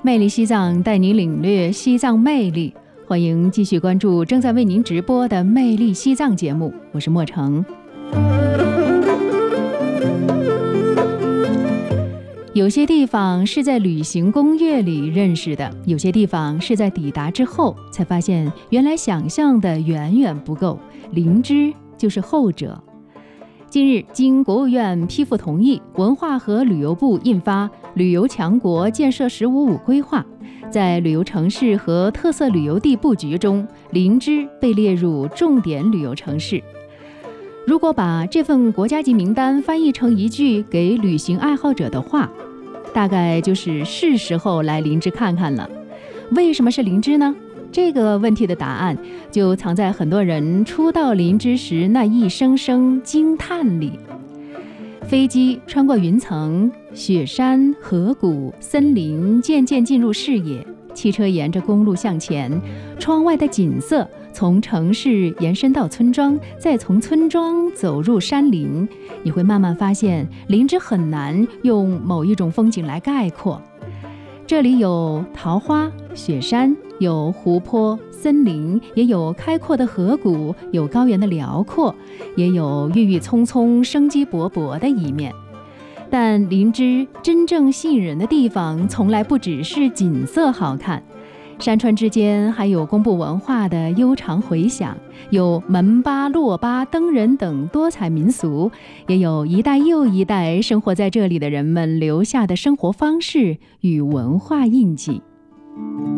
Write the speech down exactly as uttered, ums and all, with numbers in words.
魅力西藏带你领略西藏魅力，欢迎继续关注正在为您直播的魅力西藏节目，我是莫成。有些地方是在旅行攻略里认识的，有些地方是在抵达之后才发现原来想象的远远不够，灵芝就是后者。近日，经国务院批复同意，文化和旅游部印发《旅游强国建设“十五五”规划》，在旅游城市和特色旅游地布局中，灵芝被列入重点旅游城市。如果把这份国家级名单翻译成一句给旅行爱好者的话，大概就是是时候来灵芝看看了。为什么是灵芝呢？这个问题的答案就藏在很多人初到灵芝时那一声声惊叹里。飞机穿过云层，雪山、河谷、森林渐渐进入视野，汽车沿着公路向前，窗外的景色从城市延伸到村庄，再从村庄走入山林，你会慢慢发现灵芝很难用某一种风景来概括。这里有桃花、雪山，有湖泊、森林，也有开阔的河谷，有高原的辽阔，也有郁郁葱葱、生机勃勃的一面。但灵芝真正吸引人的地方，从来不只是景色好看，山川之间还有公布文化的悠长回响，有门巴、珞巴、灯人等多彩民俗，也有一代又一代生活在这里的人们留下的生活方式与文化印记。